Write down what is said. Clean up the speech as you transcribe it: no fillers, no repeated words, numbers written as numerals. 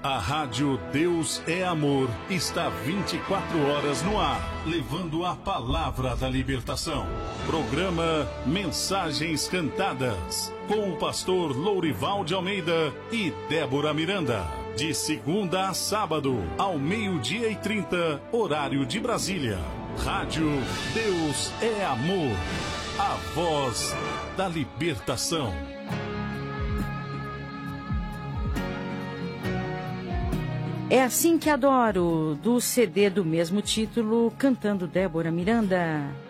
A Rádio Deus é Amor está 24 horas no ar, levando a palavra da libertação. Programa Mensagens Cantadas, com o pastor Lourival de Almeida e Débora Miranda. De segunda a sábado, ao 12h30, horário de Brasília. Rádio Deus é Amor, a voz da libertação. É Assim Que Adoro, do CD do mesmo título, cantando Débora Miranda.